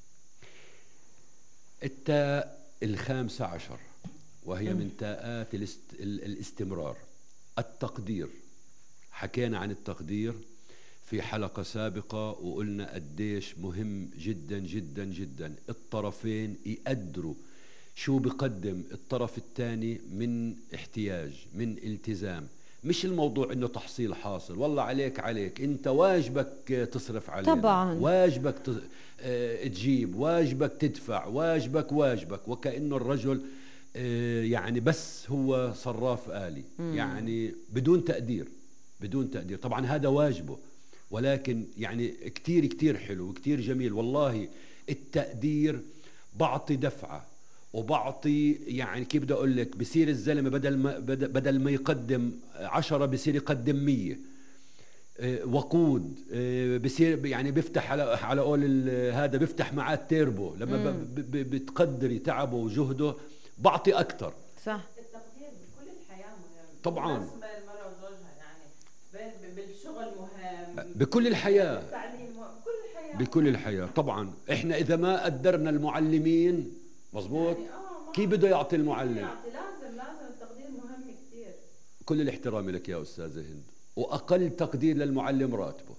Speaker 2: التاء 15 وهي من تاءات الاستمرار. التقدير، حكينا عن التقدير في حلقة سابقة وقلنا قديش مهم جدا جدا جدا الطرفين يقدروا شو بقدم الطرف الثاني من احتياج، من التزام. مش الموضوع انه تحصيل حاصل، والله عليك انت واجبك تصرف علينا،
Speaker 1: طبعا
Speaker 2: واجبك تجيب، واجبك تدفع، واجبك وكأنه الرجل يعني بس هو صراف آلي، يعني بدون تقدير. طبعا هذا واجبه، ولكن يعني كتير حلو وكتير جميل. والله التقدير بعطي دفعة وبعطي يعني كيف بدي اقول لك، بصير الزلمه بدل ما يقدم 10 بصير يقدم 100 وقود. بصير يعني بيفتح على قول هذا بيفتح معاه التيربو لما بتقدري تعبه وجهده، بعطي اكثر.
Speaker 1: صح.
Speaker 3: التقدير بكل الحياه مهم
Speaker 2: طبعا،
Speaker 3: بين المراه وزوجها، يعني بالشغل مهم،
Speaker 2: بكل الحياه،
Speaker 3: بالتعليم،
Speaker 2: بكل الحياه. طبعا احنا اذا ما قدرنا المعلمين مزبوط، يعني كيف بده يعطي المعلم؟
Speaker 3: لازم التقدير مهم كثير.
Speaker 2: كل الاحترام لك يا استاذه هند، واقل تقدير للمعلم راتبه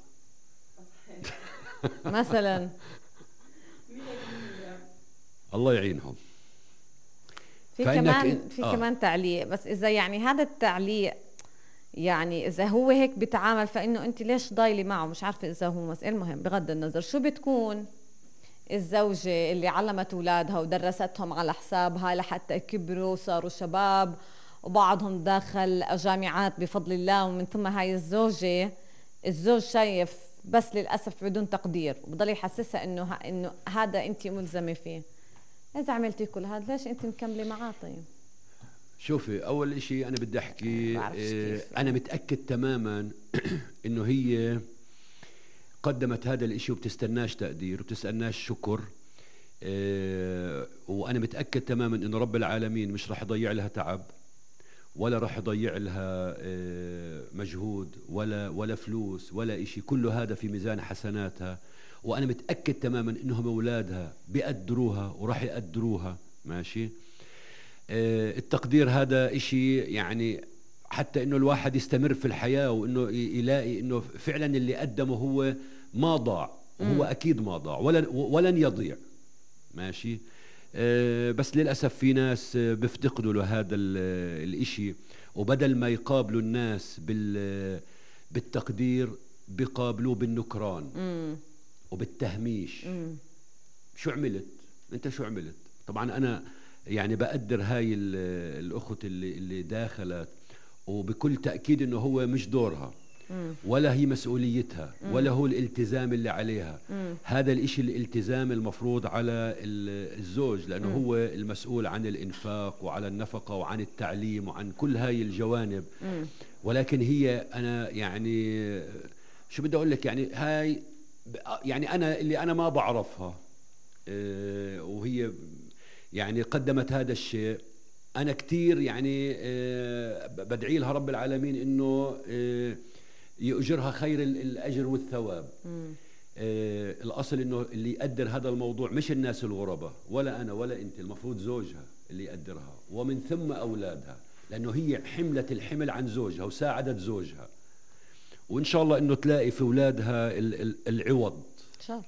Speaker 1: مثلا.
Speaker 2: الله يعينهم.
Speaker 1: في كمان تعليق، بس اذا يعني هذا التعليق يعني اذا هو هيك بيتعامل، فانه انت ليش ضايلي معه؟ مش عارفه اذا هو مسألة. المهم بغض النظر شو بتكون الزوجة اللي علمت أولادها ودرستهم على حسابها لحتى كبروا وصاروا شباب وبعضهم داخل جامعات بفضل الله، ومن ثم هاي الزوج شايف بس للأسف بدون تقدير، وبضل يحسسها إنه هذا أنت ملزمة فيه. إذا عملتي كل هذا ليش أنت مكملة معاه؟ طيب
Speaker 2: شوفي، أول إشي أنا بدي أحكي أنا متأكد تماما إنه هي قدمت هذا الاشي وبتستناش تقدير وبتستناش شكر. وانا متأكد تماما انه رب العالمين مش راح يضيع لها تعب ولا راح يضيع لها مجهود ولا فلوس ولا اشي، كله هذا في ميزان حسناتها. وانا متأكد تماما انهم اولادها بيقدروها وراح يقدروها. ماشي. التقدير هذا اشي يعني حتى انه الواحد يستمر في الحياة، وانه يلاقي انه فعلا اللي قدمه هو ما ضاع، وهو اكيد ما ضاع ولن يضيع. ماشي. بس للأسف في ناس بيفتقدوا لهذا الاشي، وبدل ما يقابلوا الناس بالتقدير بيقابلوه بالنكران وبالتهميش. شو عملت انت؟ شو عملت؟ طبعا انا يعني بقدر هاي الاخت اللي داخلت، وبكل تأكيد انه هو مش دورها ولا هي مسؤوليتها ولا هو الالتزام اللي عليها. هذا الاشي الالتزام المفروض على الزوج، لانه هو المسؤول عن الانفاق وعلى النفقة وعن التعليم وعن كل هاي الجوانب. ولكن هي انا يعني شو بدي اقول لك، يعني هاي يعني انا ما بعرفها، وهي يعني قدمت هذا الشيء. أنا كتير يعني بدعي لها رب العالمين إنه يؤجرها خير الأجر والثواب. الأصل إنه اللي يقدر هذا الموضوع مش الناس الغرباء، ولا أنا ولا أنت، المفروض زوجها اللي يقدرها، ومن ثم أولادها، لأنه هي حملت الحمل عن زوجها وساعدت زوجها، وإن شاء الله إنه تلاقي في أولادها العوض إن شاء الله.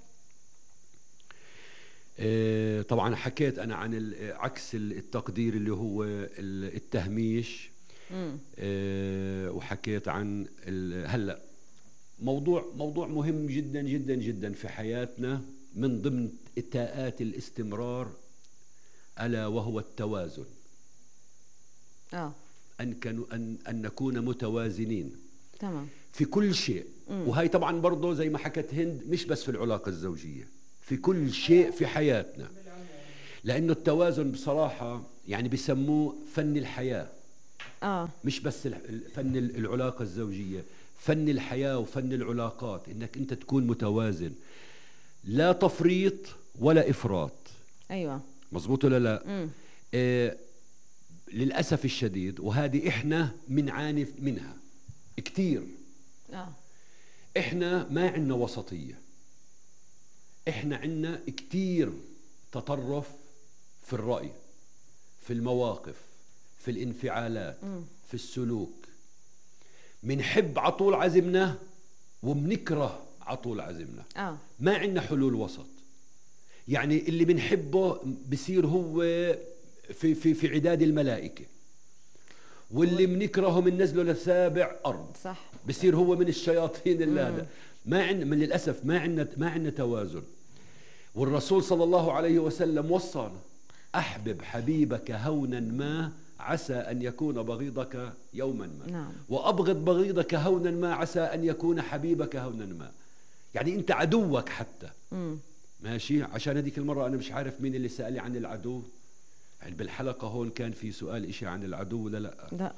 Speaker 2: طبعا حكيت أنا عن عكس التقدير اللي هو التهميش. وحكيت عن هلأ موضوع مهم جدا جدا جدا في حياتنا من ضمن تاءات الاستمرار، ألا وهو التوازن. أن نكون متوازنين
Speaker 1: تمام
Speaker 2: في كل شيء. وهي طبعا برضو زي ما حكت هند مش بس في العلاقة الزوجية، في كل شيء في حياتنا. لأنه التوازن بصراحة يعني بيسموه فن الحياة. مش بس فن العلاقة الزوجية، فن الحياة وفن العلاقات، إنك أنت تكون متوازن، لا تفريط ولا إفراط.
Speaker 1: أيوة
Speaker 2: مظبوط ولا لا؟ للأسف الشديد، وهذه إحنا منعاني منها كتير. إحنا ما عندنا وسطية، إحنا عندنا كتير تطرف في الرأي، في المواقف، في الانفعالات، في السلوك. منحب عطول عزمنا ومنكره عطول عزمنا. ما عندنا حلول وسط. يعني اللي بنحبه بصير هو في عداد الملائكة، واللي منكرهه مننزله لسابع أرض.
Speaker 1: صح.
Speaker 2: بصير هو من الشياطين اللي هذا. ما عندنا، من للأسف ما عندنا توازن. والرسول صلى الله عليه وسلم وصانا: أحبب حبيبك هونا ما عسى أن يكون بغيضك يوما ما.
Speaker 1: نعم.
Speaker 2: وأبغض بغيضك هونا ما عسى أن يكون حبيبك هونا ما. يعني أنت عدوك حتى. ماشي. عشان هذيك المرة أنا مش عارف مين اللي سألي عن العدو، يعني بالحلقة هون كان في سؤال إشي عن العدو ولا لا؟
Speaker 1: لا.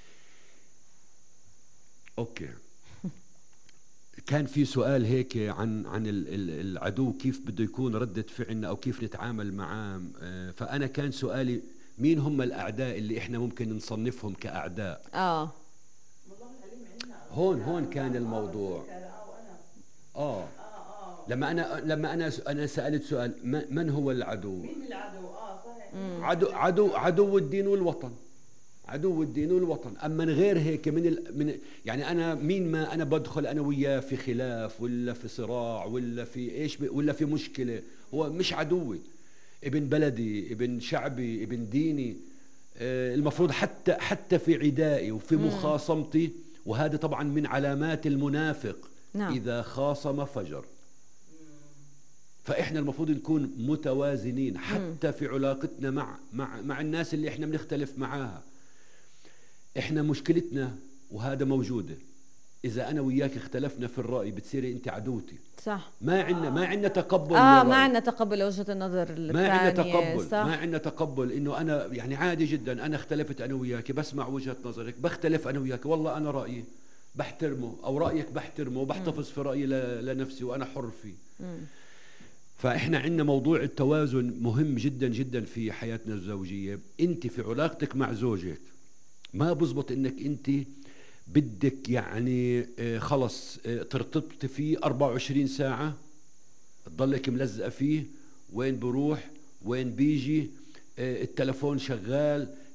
Speaker 1: أوكي.
Speaker 2: كان في سؤال هيك عن العدو، كيف بده يكون ردة فعلنا أو كيف نتعامل معاه. فأنا كان سؤالي: مين هم الأعداء اللي إحنا ممكن نصنفهم كأعداء؟ هون كان الموضوع. لما أنا سألت سؤال: من هو العدو؟
Speaker 3: مين العدو؟ صحيح.
Speaker 2: عدو الدين والوطن. عدو الدين والوطن. أما من غير هيك من يعني أنا مين ما أنا بدخل أنا وياه في خلاف ولا في صراع ولا في إيش ولا في مشكلة، هو مش عدوي، ابن بلدي، ابن شعبي، ابن ديني. المفروض حتى في عدائي وفي مخاصمتي، وهذا طبعا من علامات المنافق.
Speaker 1: نعم.
Speaker 2: إذا خاصم فجر. فإحنا المفروض نكون متوازنين حتى في علاقتنا مع الناس اللي إحنا بنختلف معاها. إحنا مشكلتنا وهذا موجودة، إذا أنا وياك اختلفنا في الرأي بتصيري أنت عدوتي.
Speaker 1: صح.
Speaker 2: ما عندنا تقبل.
Speaker 1: ما عندنا تقبل وجهة النظر الثانية.
Speaker 2: ما عندنا تقبل. صح. ما عندنا تقبل إنه أنا يعني عادي جدا أنا اختلفت أنا وياك، بسمع وجهة نظرك، بختلف أنا وياك، والله أنا رأيي بحترمه أو رأيك بحترمه وبحتفظ في رأيي لنفسي وأنا حر فيه. فإحنا عندنا موضوع التوازن مهم جدا جدا في حياتنا الزوجية. أنت في علاقتك مع زوجك ما بزبط إنك أنت بدك يعني خلص ترتبط فيه 24 ساعة، تضلك ملزقة فيه، وين بروح وين بيجي، التلفون شغال،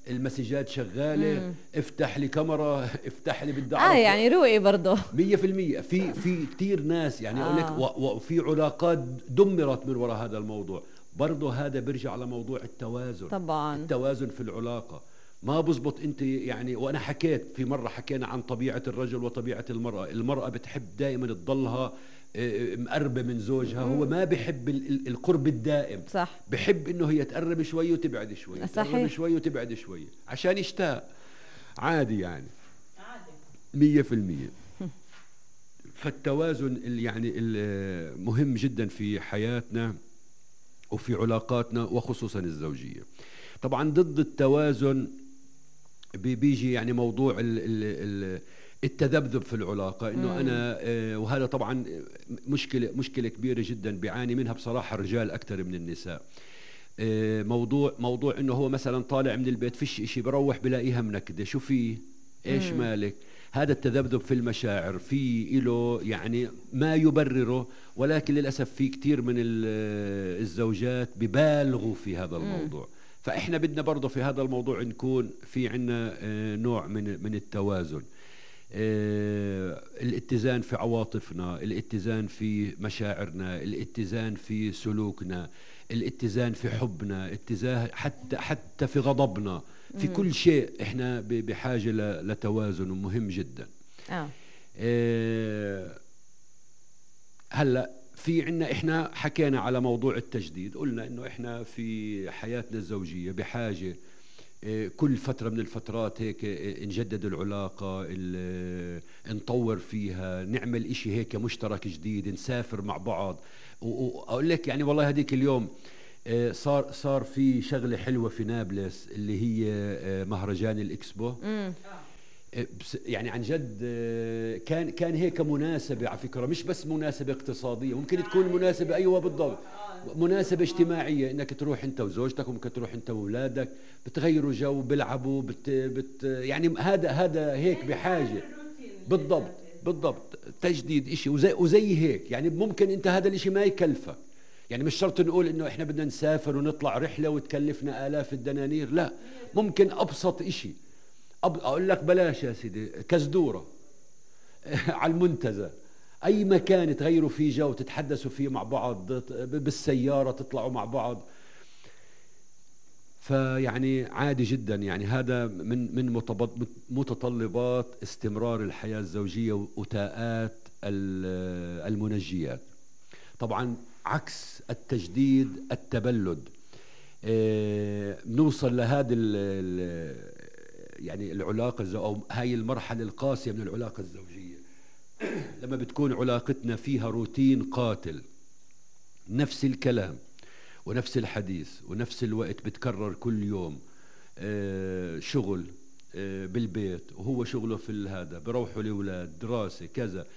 Speaker 2: المسجات شغاله، افتح لي كاميرا، افتح لي بدي اعرف.
Speaker 1: يعني روقي برضه
Speaker 2: 100%. في كثير ناس يعني اقول لك وفي علاقات دمرت من وراء هذا الموضوع. برضه هذا بيرجع على موضوع التوازن.
Speaker 1: طبعا
Speaker 2: التوازن في العلاقه ما بزبط. انت يعني، وانا حكيت في مره، حكينا عن طبيعه الرجل وطبيعه المراه. المراه بتحب دائما تضلها مقربه من زوجها. هو ما بحب القرب الدائم.
Speaker 1: صح.
Speaker 2: بحب انه هي تقرب شوي وتبعد شوي، تقرب شوي وتبعد شوي عشان يشتاق. عادي يعني، عادي 100%. فالتوازن يعني مهم جدا في حياتنا وفي علاقاتنا وخصوصا الزوجيه. طبعا ضد التوازن بيجي يعني موضوع التذبذب في العلاقة. انه انا وهذا طبعا مشكلة كبيرة جدا بيعاني منها بصراحة الرجال اكثر من النساء. موضوع انه هو مثلا طالع من البيت فيش اشي، بروح بلاقيها منكدة، شو في ايش مالك. هذا التذبذب في المشاعر في له يعني ما يبرره، ولكن للأسف في كتير من الزوجات ببالغوا في هذا الموضوع. فإحنا بدنا برضه في هذا الموضوع نكون في عنا نوع من التوازن، الاتزان في عواطفنا، الاتزان في مشاعرنا، الاتزان في سلوكنا، الاتزان في حبنا، اتزان حتى في غضبنا. في كل شيء احنا بحاجة لتوازن مهم جدا. هلأ في عنا، احنا حكينا على موضوع التجديد، قلنا انه احنا في حياتنا الزوجية بحاجة كل فترة من الفترات هيك نجدد العلاقة، نطور فيها، نعمل اشي هيك مشترك جديد، نسافر مع بعض. واقول لك يعني والله هديك اليوم صار في شغلة حلوة في نابلس اللي هي مهرجان الإكسبو. يعني عن جد كان هيك مناسبة، على فكرة مش بس مناسبة اقتصادية، ممكن تكون مناسبة، أيوة بالضبط، مناسبة اجتماعية، إنك تروح أنت وزوجتك، وممكن تروح أنت وأولادك، بتغيروا جو، بيلعبوا يعني هذا هيك بحاجة. بالضبط تجديد إشي وزي هيك. يعني ممكن أنت هذا الإشي ما يكلفك، يعني مش شرط نقول إنه إحنا بدنا نسافر ونطلع رحلة وتكلفنا آلاف الدنانير، لا، ممكن أبسط إشي. أقول لك بلاش يا سيدي، كزدورة على المنتزه، أي مكان تغيروا فيه جو، تتحدثوا فيه مع بعض، بالسيارة تطلعوا مع بعض. فيعني عادي جدا، يعني هذا من متطلبات استمرار الحياة الزوجية وتاءات المنجيات. طبعا عكس التجديد التبلد. نوصل لهذا يعني العلاقة أو هاي المرحلة القاسية من العلاقة الزوجية لما بتكون علاقتنا فيها روتين قاتل، نفس الكلام ونفس الحديث ونفس الوقت بتكرر كل يوم. شغل بالبيت، وهو شغله في هذا، بروحوا الأولاد، دراسة، كذا،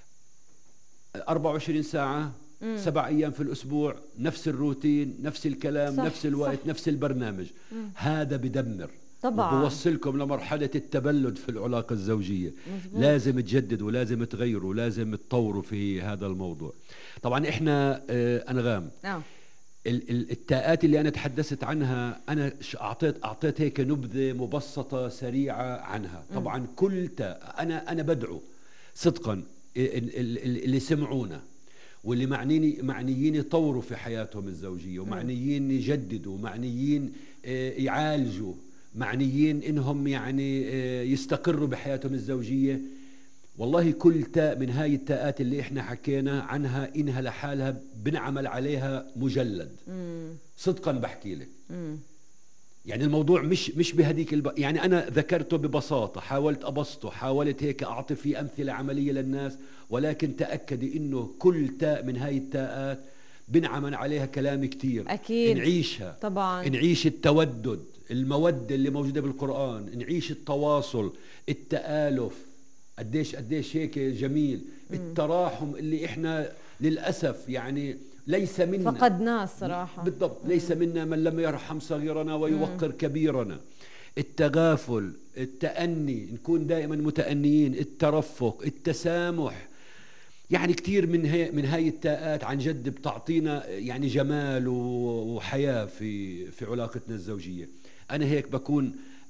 Speaker 2: 24 ساعة 7 أيام في الأسبوع، نفس الروتين، نفس الكلام، صح، نفس الوقت، صح، نفس البرنامج. هذا بدمر طبعا، وبوصلكم لمرحلة التبلد في العلاقة الزوجية. مزبوط. لازم تجددوا، لازم تغيروا، لازم تطوروا في هذا الموضوع. طبعا احنا أنغام، التاءات اللي أنا تحدثت عنها، أنا أعطيت هيك نبذة مبسطة سريعة عنها. طبعا كل تاء أنا بدعو صدقا اللي سمعونا واللي معنيين يطوروا في حياتهم الزوجية، ومعنيين يجددوا، معنيين يعالجوا، معنيين إنهم يعني يستقروا بحياتهم الزوجية. والله كل تاء من هاي التاءات اللي إحنا حكينا عنها إنها لحالها بنعمل عليها مجلد. صدقا بحكي لك، يعني الموضوع مش بهديك يعني أنا ذكرته ببساطة، حاولت أبسطه، حاولت هيك أعطي فيه أمثلة عملية للناس، ولكن تأكدي إنه كل تاء من هاي التاءات بنعمل عليها كلام كتير. أكيد نعيشها طبعا، نعيش التودد، المودة اللي موجودة بالقرآن، نعيش التواصل، التآلف، قديش هيك جميل، التراحم اللي إحنا للأسف يعني ليس منا،
Speaker 1: فقدناه الصراحة.
Speaker 2: بالضبط، ليس منا من لم يرحم صغيرنا ويوقر كبيرنا. التغافل، التأني، نكون دائما متأنيين، الترفق، التسامح. يعني كتير من هاي التاءات عن جد بتعطينا يعني جمال وحياة في علاقتنا الزوجية. أنا هيك بكون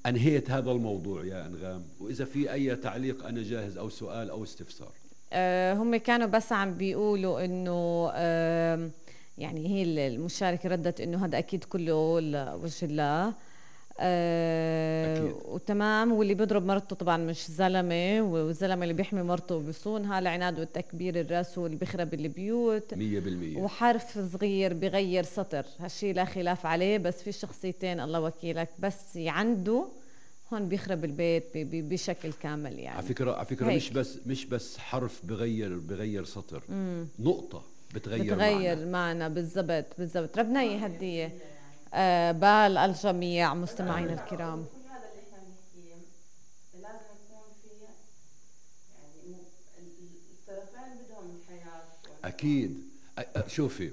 Speaker 2: أنهيت هذا الموضوع يا أنغام، وإذا في أي تعليق أنا جاهز أو سؤال أو استفسار.
Speaker 1: هم كانوا بس عم بيقولوا انه يعني هي المشاركة ردت انه هذا اكيد كله لوجه الله.
Speaker 2: أكيد.
Speaker 1: وتمام. واللي بيضرب مرته طبعا مش زلمة، والزلمة اللي بيحمي مرته بيصونها. العناد والتكبير الراس واللي بيخرب البيوت
Speaker 2: 100%.
Speaker 1: وحرف صغير بغير سطر، هالشي لا خلاف عليه. بس في شخصيتين الله وكيلك بس عنده هون بيخرب البيت بشكل كامل يعني.
Speaker 2: على فكرة
Speaker 1: هيك.
Speaker 2: مش بس حرف بغير سطر. نقطة بتغير
Speaker 1: معنى. بالضبط. ربنا يهديه بال الجميع مستمعينا الكرام.
Speaker 3: كل هذا اللي احنا بنحكيه لازم يكون في يعني الطرفين بدهم الحياة.
Speaker 2: أكيد. شوفي،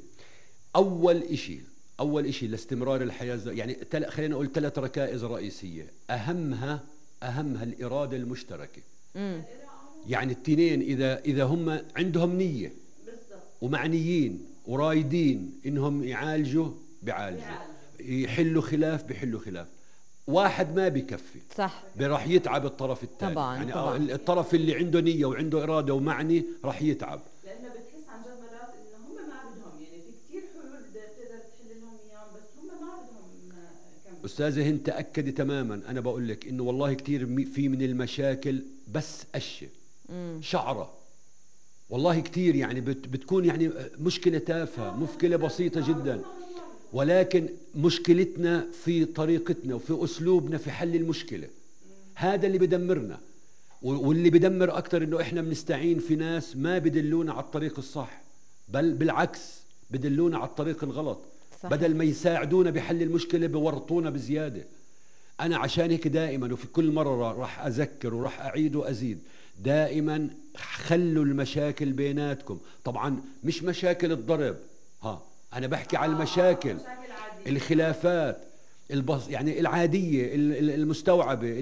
Speaker 2: أول إشي لاستمرار الحياة يعني خلينا نقول 3 ركائز رئيسية، أهمها الإرادة المشتركة. يعني التنين إذا هم عندهم نية ومعنيين ورايدين إنهم يعالجوا بيعالجوا، يحلوا خلاف بيحلوا خلاف. واحد ما بكفي،
Speaker 1: صح،
Speaker 2: راح يتعب الطرف الثاني.
Speaker 1: طبعاً
Speaker 2: يعني
Speaker 1: طبعاً.
Speaker 2: الطرف اللي عنده نية وعنده إرادة ومعني راح يتعب،
Speaker 3: لأنه بتحس عن جد مرات إنه هم ما بدهم، يعني في كتير حلول بتقدر تحل لهم إياهم بس هم ما بدهم كمل.
Speaker 2: أستاذة هند تأكدي تماما. أنا بقول لك إنه والله كتير في من المشاكل بس قشة شعرة، والله كتير يعني بتكون يعني مشكلة تافهة، مشكلة بسيطة جدا، ولكن مشكلتنا في طريقتنا وفي أسلوبنا في حل المشكلة. هذا اللي بدمرنا، واللي بدمر أكتر إنه إحنا بنستعين في ناس ما بدلونا على الطريق الصح، بل بالعكس بدلونا على الطريق الغلط. صحيح. بدل ما يساعدونا بحل المشكلة بورطونا بزيادة. أنا عشان هيك دائما وفي كل مرة راح أذكر وراح أعيد وأزيد، دائما خلوا المشاكل بيناتكم. طبعا مش مشاكل الضرب، أنا بحكي على المشاكل الخلافات يعني العادية المستوعبة